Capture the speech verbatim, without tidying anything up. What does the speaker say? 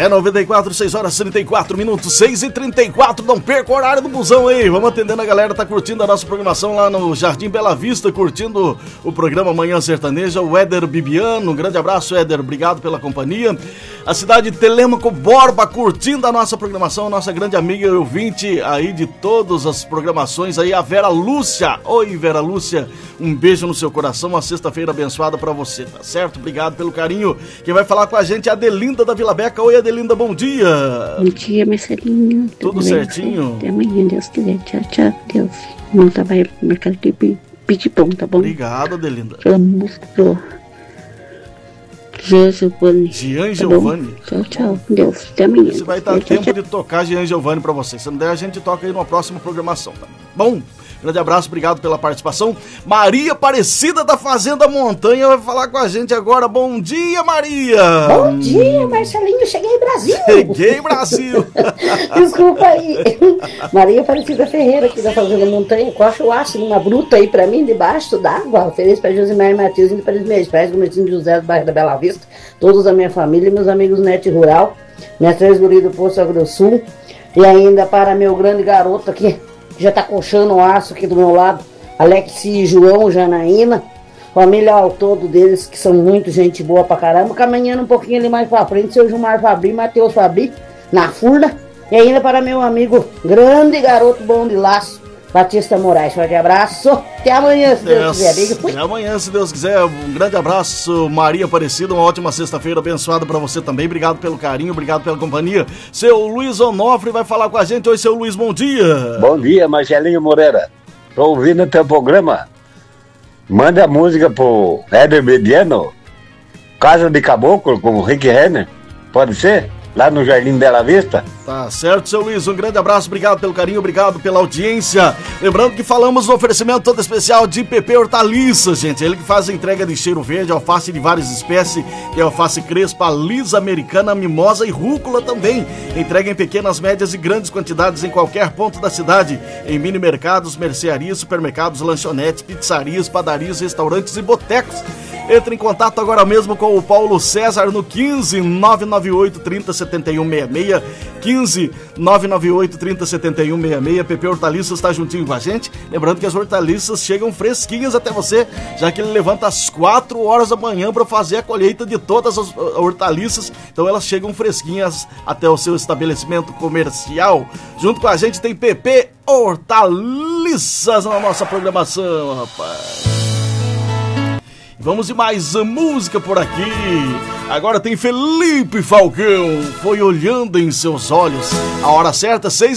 É noventa e quatro, seis horas e trinta e quatro minutos, seis e trinta e quatro, não perca o horário do busão aí. Vamos atendendo a galera, tá curtindo a nossa programação lá no Jardim Bela Vista, curtindo o programa Manhã Sertaneja, o Éder Bibiano, um grande abraço, Éder, obrigado pela companhia. A cidade de Telêmaco Borba, curtindo a nossa programação, a nossa grande amiga e ouvinte aí de todas as programações aí, a Vera Lúcia. Oi, Vera Lúcia, um beijo no seu coração, uma sexta-feira abençoada pra você, tá certo? Obrigado pelo carinho. Quem vai falar com a gente é a Adelinda da Vila Beca. Oi, Adelinda, bom dia. Bom dia, Marcelinho. Tudo, Tudo certinho? Até amanhã, Deus quiser. Tchau, tchau. Deus. Não trabalha no mercado de pitipom, tá bom? Obrigado, Adelinda. Pela música do Jean Giovanni. Jean tá Giovanni. Tchau, tchau. Deus. Até amanhã. Você vai dar tempo tchau, de tocar Jean Giovanni pra você. Se não der, a gente toca aí numa próxima programação, tá bom? Grande abraço, obrigado pela participação. Maria Aparecida da Fazenda Montanha vai falar com a gente agora. Bom dia, Maria! Bom dia, Marcelinho. Cheguei Brasil! Cheguei, Brasil! Desculpa aí. Maria Aparecida Ferreira, aqui da Fazenda Montanha. Coxa o aço numa bruta aí pra mim, debaixo d'água. Ofereço pra Josimar e Matheus, indo para os meus pais, do Martinho de José do bairro da Bela Vista. Todos da minha família, meus amigos Net Rural, minhas três gurias do Poço Agrosul. E ainda para meu grande garoto aqui, que já tá coxando o aço aqui do meu lado, Alexi, João, Janaína, família ao todo deles, que são muito gente boa pra caramba, caminhando um pouquinho ali mais pra frente, seu Gilmar Fabri, Matheus Fabri, na furna, e ainda para meu amigo, grande garoto bom de laço, Batista Moraes. Forte abraço, até amanhã, se Deus quiser. Beijo, fui. Até amanhã, se Deus quiser. Um grande abraço, Maria Aparecida. Uma ótima sexta-feira abençoada pra você também. Obrigado pelo carinho, obrigado pela companhia. Seu Luiz Onofre vai falar com a gente. Oi, seu Luiz, bom dia. Bom dia, Marcelinho Moreira. Tô ouvindo o teu programa. Manda a música pro Éder Bibiano, Casa de Caboclo, com o Rick Renner. Pode ser? Lá no Jardim Bela Vista. Tá certo, seu Luiz, um grande abraço, obrigado pelo carinho, obrigado pela audiência. Lembrando que falamos no oferecimento todo especial de P P Hortaliças, gente. Ele que faz a entrega de cheiro verde, alface de várias espécies, e alface crespa, lisa, americana, mimosa e rúcula também. Entrega em pequenas, médias e grandes quantidades em qualquer ponto da cidade, em mini mercados, mercearias, supermercados, lanchonetes, pizzarias, padarias, restaurantes e botecos. Entre em contato agora mesmo com o Paulo César no quinze, nove nove oito, trinta, setenta e um sessenta e seis, quinze, nove nove oito, trinta, setenta e um sessenta e seis. P P Hortaliças está juntinho com a gente. Lembrando que as hortaliças chegam fresquinhas até você, já que ele levanta às quatro horas da manhã para fazer a colheita de todas as hortaliças. Então elas chegam fresquinhas até o seu estabelecimento comercial. Junto com a gente tem P P Hortaliças na nossa programação, rapaz. Vamos de mais música por aqui. Agora tem Felipe Falcão. Foi olhando em seus olhos. A hora certa, seis